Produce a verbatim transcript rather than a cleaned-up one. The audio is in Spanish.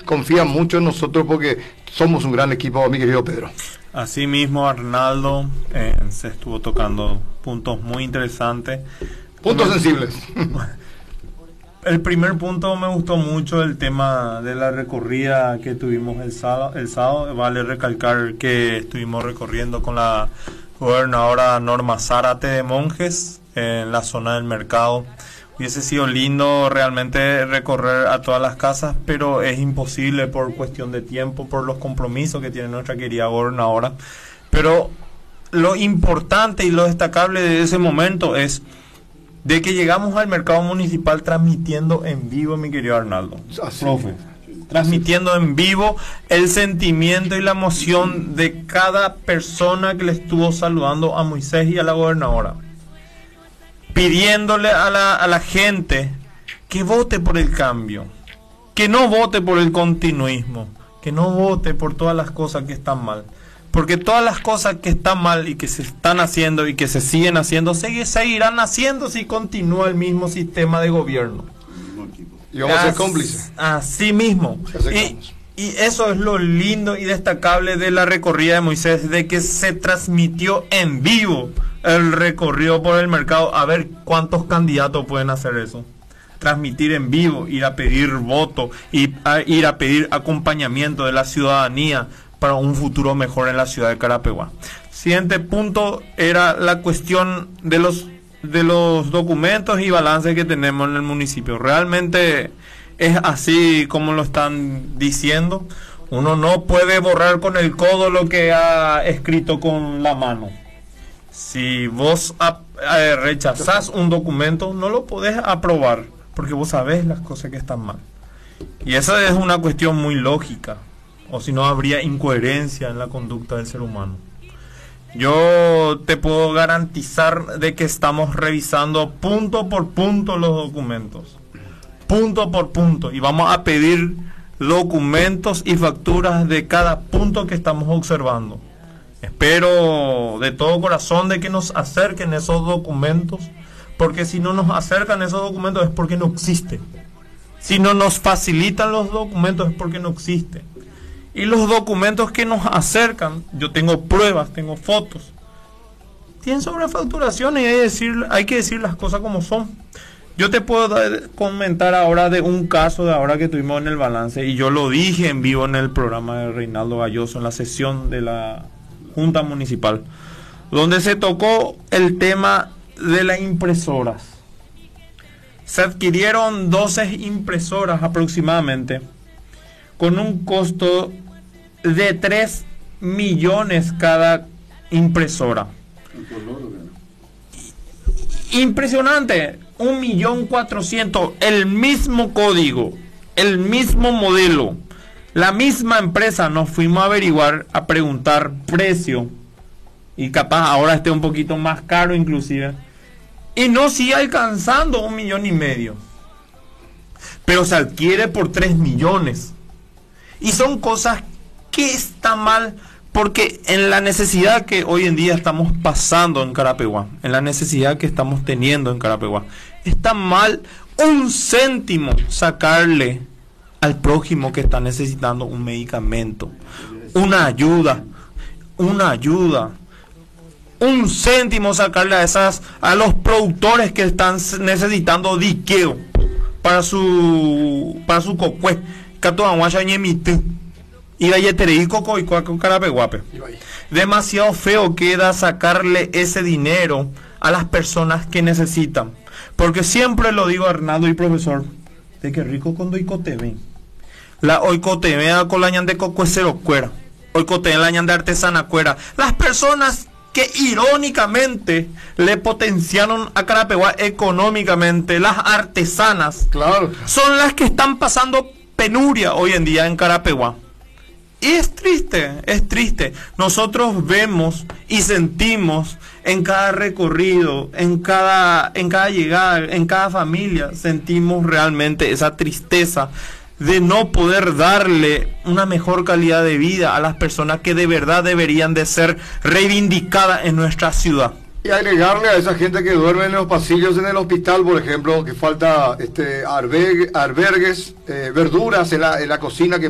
confían mucho en nosotros porque somos un gran equipo, mi querido Pedro. Así mismo, Arnaldo, eh, se estuvo tocando puntos muy interesantes. Puntos Como, sensibles. El primer punto me gustó mucho, el tema de la recorrida que tuvimos el sábado. El sábado vale recalcar que estuvimos recorriendo con la gobernadora Norma Zárate de Monjes en la zona del mercado. Hubiese sido lindo realmente recorrer a todas las casas, pero es imposible por cuestión de tiempo, por los compromisos que tiene nuestra querida gobernadora. Pero lo importante y lo destacable de ese momento es de que llegamos al mercado municipal transmitiendo en vivo, mi querido Arnaldo. Así, profe, transmitiendo en vivo el sentimiento y la emoción de cada persona que le estuvo saludando a Moisés y a la gobernadora, pidiéndole a la, a la gente que vote por el cambio, que no vote por el continuismo, que no vote por todas las cosas que están mal. Porque todas las cosas que están mal y que se están haciendo y que se siguen haciendo, se seguirán haciendo si continúa el mismo sistema de gobierno. Y vamos a ser cómplices. Así mismo. Y, y eso es lo lindo y destacable de la recorrida de Moisés, de que se transmitió en vivo el recorrido por el mercado. A ver cuántos candidatos pueden hacer eso. Transmitir en vivo, ir a pedir voto, ir a, ir a pedir acompañamiento de la ciudadanía para un futuro mejor en la ciudad de Carapeguá. Siguiente punto era la cuestión de los de los documentos y balances que tenemos en el municipio. Realmente es así como lo están diciendo. Uno no puede borrar con el codo lo que ha escrito con la mano. Si vos eh, rechazás un documento, no lo podés aprobar, porque vos sabés las cosas que están mal. Y esa es una cuestión muy lógica. O si no, habría incoherencia en la conducta del ser humano. Yo te puedo garantizar de que estamos revisando punto por punto los documentos. Punto por punto. Y vamos a pedir documentos y facturas de cada punto que estamos observando. Espero de todo corazón de que nos acerquen esos documentos, porque si no nos acercan esos documentos es porque no existen. Si no nos facilitan los documentos es porque no existen. Y los documentos que nos acercan, yo tengo pruebas, tengo fotos, tienen sobrefacturaciones y hay, decir, hay que decir las cosas como son. Yo te puedo dar, comentar ahora de un caso de ahora que tuvimos en el balance, y yo lo dije en vivo en el programa de Reinaldo Galloso, en la sesión de la Junta Municipal, donde se tocó el tema de las impresoras. Se adquirieron doce impresoras aproximadamente, con un costo de tres millones cada impresora. Impresionante, un millón cuatrocientos, el mismo código, el mismo modelo, la misma empresa. Nos fuimos a averiguar, a preguntar precio, y capaz ahora esté un poquito más caro inclusive, y no sigue alcanzando un millón y medio, pero se adquiere por tres millones. Y son cosas que están mal, porque en la necesidad que hoy en día estamos pasando en Carapeguá, en la necesidad que estamos teniendo en Carapeguá, está mal un céntimo sacarle al prójimo que está necesitando un medicamento, una ayuda, una ayuda. Un céntimo sacarle a esas, a los productores que están necesitando diqueo para su, para su cocue. Y demasiado feo queda sacarle ese dinero a las personas que necesitan, porque siempre lo digo, Arnaldo y profesor, de que rico cuando oicoteme la oicoteme con la ñande cocuecero cuera, oicoteme la ñande artesana cuera, las personas que irónicamente le potenciaron a Carapeguá económicamente, las artesanas, claro, son las que están pasando penuria hoy en día en Carapeguá. Y es triste, es triste. Nosotros vemos y sentimos en cada recorrido, en cada, en cada llegada, en cada familia, sentimos realmente esa tristeza de no poder darle una mejor calidad de vida a las personas que de verdad deberían de ser reivindicadas en nuestra ciudad. Y agregarle a esa gente que duerme en los pasillos en el hospital, por ejemplo, que falta este albergue, albergues, eh, verduras en la, en la cocina, que